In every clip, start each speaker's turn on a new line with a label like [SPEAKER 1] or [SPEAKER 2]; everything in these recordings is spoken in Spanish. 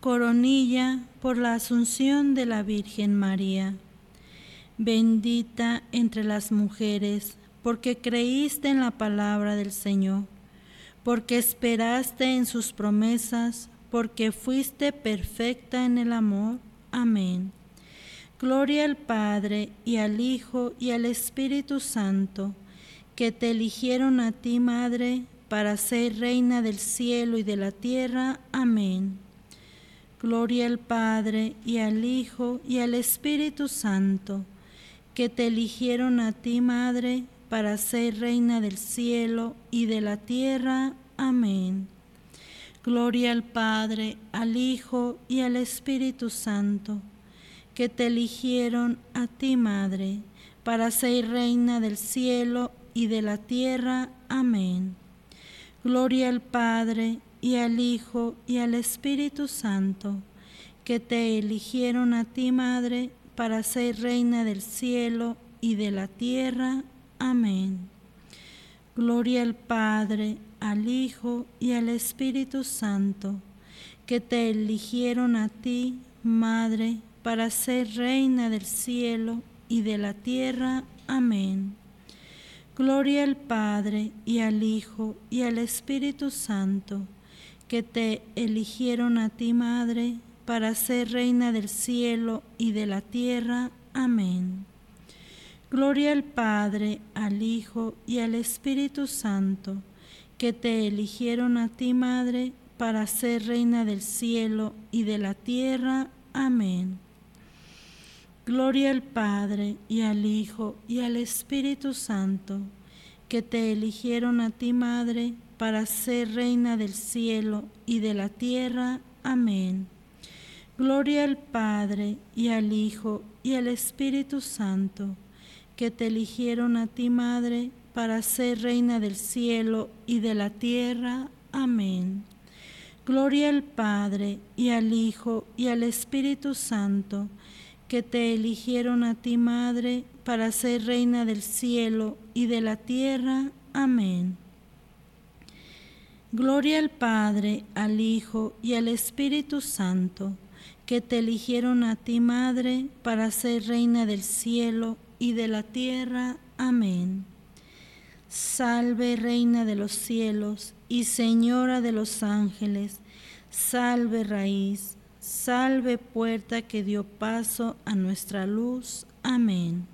[SPEAKER 1] coronilla por la Asunción de la Virgen María. Bendita entre las mujeres, porque creíste en la palabra del Señor, porque esperaste en sus promesas, porque fuiste perfecta en el amor. Amén. Gloria al Padre, y al Hijo, y al Espíritu Santo, que te eligieron a ti, Madre, para ser Reina del cielo y de la tierra. Amén. Gloria al Padre, y al Hijo, y al Espíritu Santo, que te eligieron a ti, Madre, para ser Reina del cielo y de la tierra. Amén. Gloria al Padre, al Hijo, y al Espíritu Santo, que te eligieron a ti, Madre, para ser Reina del cielo y de la tierra. Amén. Gloria al Padre, y al Hijo, y al Espíritu Santo, que te eligieron a ti, Madre, para ser Reina del cielo y de la tierra. Amén. Gloria al Padre, al Hijo, y al Espíritu Santo, que te eligieron a ti, Madre, para ser Reina del cielo y de la tierra. Amén. Gloria al Padre, y al Hijo, y al Espíritu Santo, que te eligieron a ti, Madre, para ser Reina del cielo y de la tierra. Amén. Gloria al Padre, al Hijo, y al Espíritu Santo, que te eligieron a ti, Madre, para ser Reina del cielo y de la tierra. Amén. Gloria al Padre, y al Hijo, y al Espíritu Santo, que te eligieron a ti, Madre, para ser Reina del cielo y de la tierra. Amén. Gloria al Padre, y al Hijo, y al Espíritu Santo, que te eligieron a ti, Madre, para ser Reina del cielo y de la tierra. Amén. Gloria al Padre, y al Hijo, y al Espíritu Santo, que te eligieron a ti, Madre, para ser Reina del cielo y de la tierra. Amén. Gloria al Padre, al Hijo, y al Espíritu Santo, que te eligieron a ti, Madre, para ser Reina del cielo y de la tierra. Amén. Salve, Reina de los cielos y Señora de los ángeles, salve raíz, salve puerta que dio paso a nuestra luz. Amén.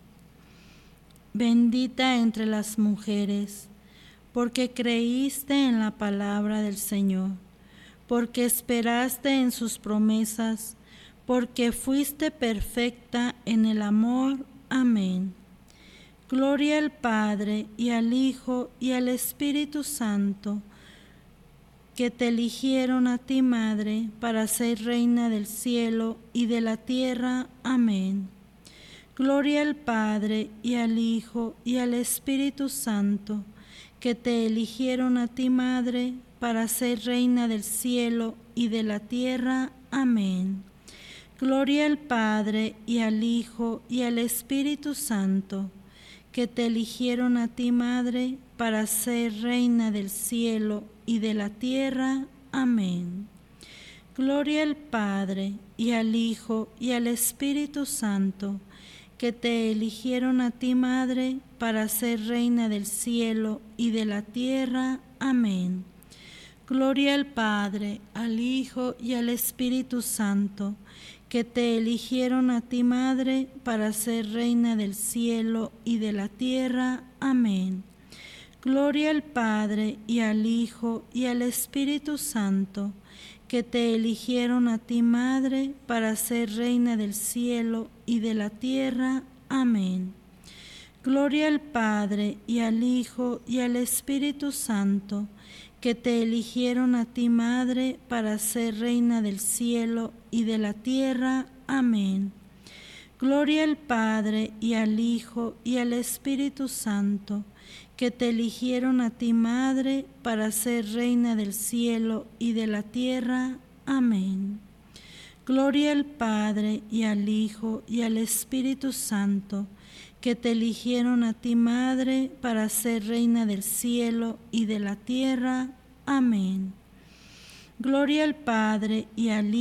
[SPEAKER 1] Bendita entre las mujeres, porque creíste en la palabra del Señor, porque esperaste en sus promesas, porque fuiste perfecta en el amor. Amén. Gloria al Padre, y al Hijo, y al Espíritu Santo, que te eligieron a ti, Madre, para ser Reina del cielo y de la tierra. Amén. Gloria al Padre, y al Hijo, y al Espíritu Santo, que te eligieron a ti, Madre, para ser Reina del cielo y de la tierra. Amén. Gloria al Padre, y al Hijo, y al Espíritu Santo, que te eligieron a ti, Madre, para ser Reina del cielo y de la tierra. Amén. Gloria al Padre, y al Hijo, y al Espíritu Santo, que te eligieron a ti, Madre, para ser Reina del cielo y de la tierra. Amén. Gloria al Padre, al Hijo, y al Espíritu Santo, que te eligieron a ti, Madre, para ser Reina del cielo y de la tierra. Amén. Gloria al Padre, y al Hijo, y al Espíritu Santo, que te eligieron a ti, Madre, para ser Reina del cielo y de la tierra. Amén. Gloria al Padre, y al Hijo, y al Espíritu Santo, que te eligieron a ti, Madre, para ser Reina del cielo y de la tierra. Amén. Gloria al Padre, y al Hijo, y al Espíritu Santo, que te eligieron a ti, Madre, para ser Reina del cielo y de la tierra. Amén. Gloria al Padre, y al Hijo, y al Espíritu Santo, que te eligieron a ti, Madre, para ser Reina del cielo y de la tierra. Amén. Gloria al Padre, y al